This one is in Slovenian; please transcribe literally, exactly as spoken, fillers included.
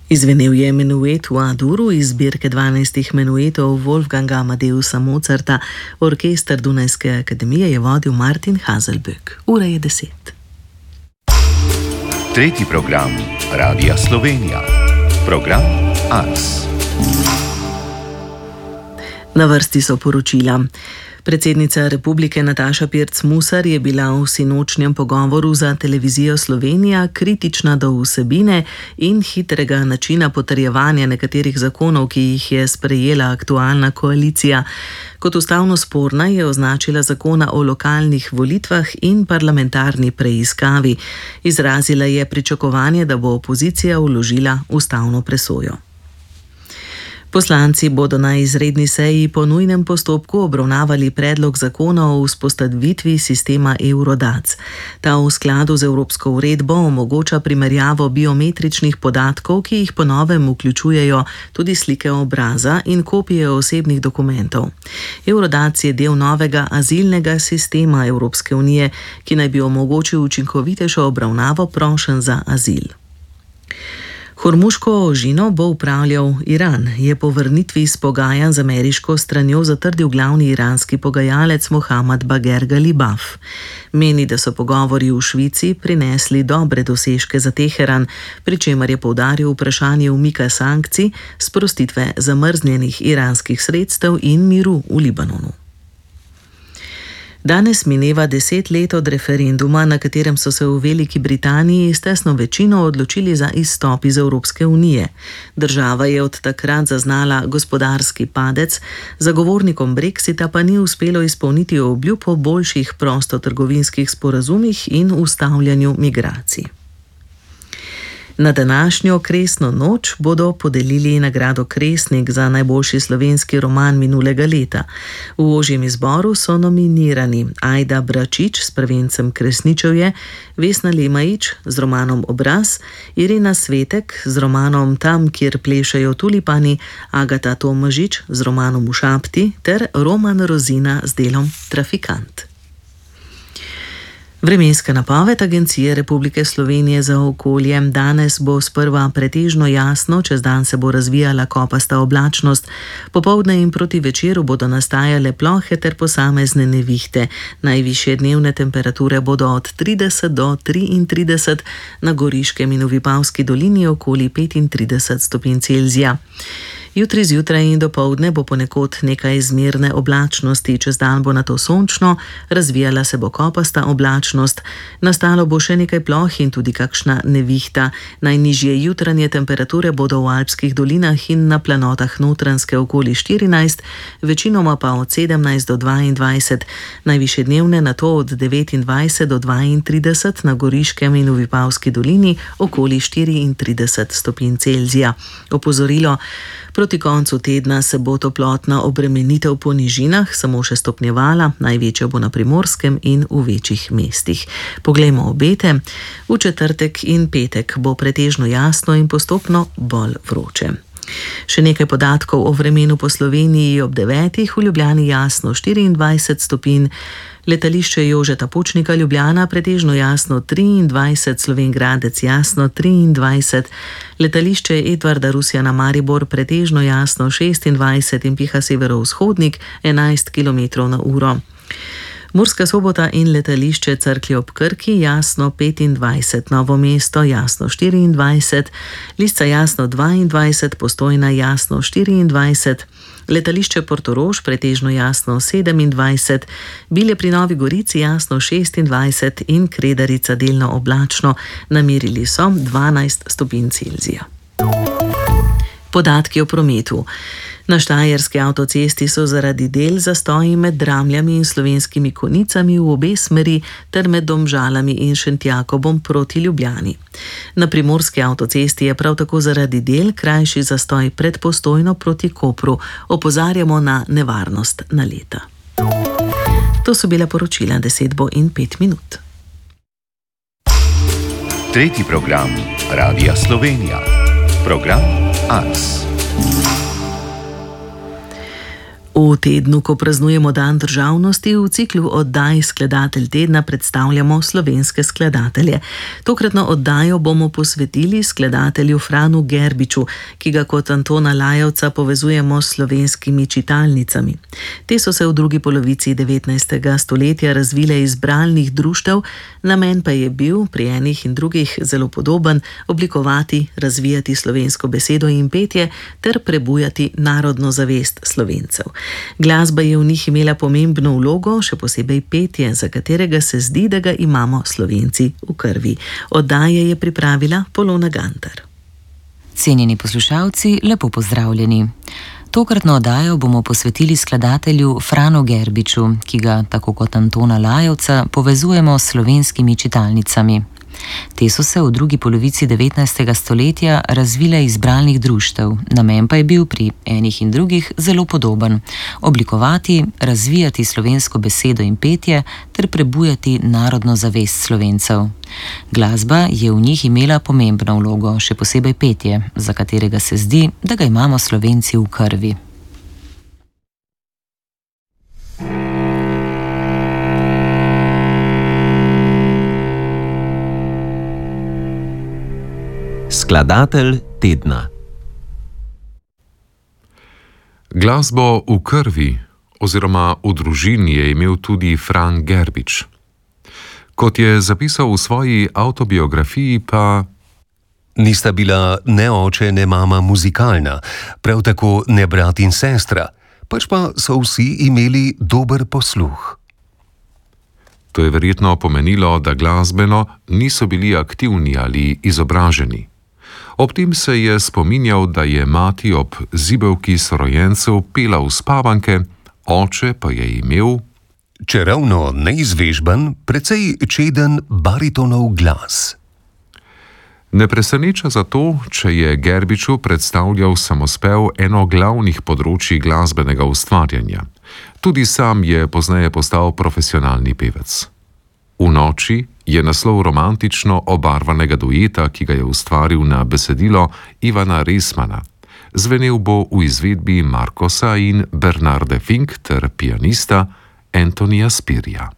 Izvenel je menuet v A-duru iz zbirke dvanajstih menuetov Wolfganga Amadeusa Mozarta. Orkester Dunajske akademije je vodil Martin Haselböck. Ura je deset. Tretji program Radia Slovenija. Program Ars. Na vrsti so poročila. Predsednica republike Nataša Pirc Musar je bila v sinočnjem pogovoru za televizijo Slovenija kritična do vsebine in hitrega načina potrjevanja nekaterih zakonov, ki jih je sprejela aktualna koalicija. Kot ustavno sporna je označila zakona o lokalnih volitvah in parlamentarni preiskavi. Izrazila je pričakovanje, da bo opozicija vložila ustavno presojo. Poslanci bodo na izredni seji po nujnem postopku obravnavali predlog zakona o vzpostavitvi sistema Eurodac. Ta v skladu z evropsko uredbo omogoča primerjavo biometričnih podatkov, ki jih po novem vključujejo tudi slike obraza in kopije osebnih dokumentov. Eurodac je del novega azilnega sistema Evropske unije, ki naj bi omogočil učinkovitejšo obravnavo prošenj za azil. Hormuško ožino bo upravljal Iran, je po vrnitvi iz pogajanj z ameriško stranjo zatrdil glavni iranski pogajalec Mohammad Bagher Galibaf. Meni, da so pogovori v Švici prinesli dobre dosežke za Teheran, pri čemer je poudaril vprašanje umika sankcij, sprostitve zamrznjenih iranskih sredstev in miru v Libanonu. Danes mineva deset let od referenduma, na katerem so se v Veliki Britaniji s tesno večino odločili za izstop iz Evropske unije. Država je od takrat zaznala gospodarski padec, zagovornikom Brexita pa ni uspelo izpolniti obljub o boljših prostotrgovinskih sporazumih in ustavljanju migracij. Na današnjo Kresno noč bodo podelili nagrado Kresnik za najboljši slovenski roman minulega leta. V ožjem izboru so nominirani Ajda Bračič s prvencem Kresničevje, Vesna Lemajič z romanom Obraz, Irena Svetek z romanom Tam, kjer plešajo tulipani, Agata Tomažič z romanom V šapti ter Roman Rozina z delom Trafikant. Vremenska napoved Agencije Republike Slovenije za okolje. Danes bo sprva pretežno jasno, čez dan se bo razvijala kopasta oblačnost, popoldne in proti večeru bodo nastajale plohe ter posamezne nevihte. Najvišje dnevne temperature bodo od trideset do triintrideset, na Goriškem in v Vipavski dolini okoli petintrideset stopinj Celzija. Jutri zjutraj in dopoldne bo ponekod nekaj zmerne oblačnosti, čez dan bo nato sončno, razvijala se bo kopasta oblačnost, nastalo bo še nekaj ploh in tudi kakšna nevihta. Najnižje jutranje temperature bodo v alpskih dolinah in na planotah Notranjske okoli štirinajst, večinoma pa od sedemnajst do dvaindvajset, najvišje dnevne nato od devetindvajset do dvaintrideset, na Goriškem in v Vipavski dolini okoli štiriintrideset stopinj Celzija. Opozorilo: proti koncu tedna se bo toplotna obremenitev po nižinah samo še stopnjevala, največja bo na Primorskem in v večjih mestih. Poglejmo obete. V četrtek in petek bo pretežno jasno in postopno bolj vroče. Še nekaj podatkov o vremenu po Sloveniji. Ob devetih v Ljubljani jasno štiriindvajset stopinj, letališče Jožeta Pučnika Ljubljana pretežno jasno triindvajset, Slovenj Gradec jasno triindvajset, letališče Edvarda Rusjana Maribor pretežno jasno šestindvajset in piha severovzhodnik enajst kilometrov na uro. Murska Sobota in letališče Cerklje ob Krki jasno petindvajset, Novo mesto jasno štiriindvajset, Lisca jasno dvaindvajset, Postojna jasno štiriindvajset, letališče Portorož pretežno jasno sedemindvajset, Bilje pri Novi Gorici jasno šestindvajset in Kredarica delno oblačno, namerili so dvanajst stopinj Celzija. Podatki o prometu. Na Štajerski avtocesti so zaradi del zastoji med Dramljami in Slovenskimi Konjicami v obe smeri ter med Domžalami in Šentjakobom proti Ljubljani. Na Primorski avtocesti je prav tako zaradi del krajši zastoj pred Postojno proti Kopru. Opozarjamo na nevarnost naleta. To so bila poročila, deset bo in pet minut. Tretji program Radia Slovenija. Program Ars. V tednu, ko praznujemo Dan državnosti, v ciklu oddaj Skladatelj tedna predstavljamo slovenske skladatelje. Tokratno oddajo bomo posvetili skladatelju Franu Gerbiču, ki ga kot Antona Lajevca povezujemo s slovenskimi čitalnicami. Te so se v drugi polovici devetnajstega stoletja razvile iz bralnih društev, namen pa je bil, pri enih in drugih zelo podoben, oblikovati, razvijati slovensko besedo in petje ter prebujati narodno zavest Slovencev. Glasba je v njih imela pomembno vlogo, še posebej petje, za katerega se zdi, da ga imamo Slovenci v krvi. Oddaje je pripravila Polona Gantar. Cenjeni poslušalci, lepo pozdravljeni. Tokratno oddajo bomo posvetili skladatelju Franu Gerbiču, ki ga, tako kot Antona Lajevca, povezujemo s slovenskimi čitalnicami. Te so se v drugi polovici devetnajstega stoletja razvile iz bralnih društev, namen pa je bil pri enih in drugih zelo podoben: oblikovati, razvijati slovensko besedo in petje ter prebujati narodno zavest Slovencev. Glasba je v njih imela pomembno vlogo, še posebej petje, za katerega se zdi, da ga imamo Slovenci v krvi. Skladatelj tedna. Glasbo v krvi oziroma v družini je imel tudi Fran Gerbič. Kot je zapisal v svoji avtobiografiji, pa nista bila ne oče, ne mama muzikalna, prav tako ne brat in sestra, pač pa so vsi imeli dober posluh. To je verjetno pomenilo, da glasbeno niso bili aktivni ali izobraženi. Ob tem se je spominjal, da je mati ob zibelki sorojencev pela uspavanke, oče pa je imel, čeravno neizvežben, precej čeden baritonov glas. Ne preseneča zato, če je Gerbiču predstavljal samospev eno glavnih področij glasbenega ustvarjanja. Tudi sam je pozneje postal profesionalni pevec. V noči je naslov romantično obarvanega dueta, ki ga je ustvaril na besedilo Ivana Resmana. Zvenel bo v izvedbi Markosa in Bernarde Fink ter pianista Antonija Spirija.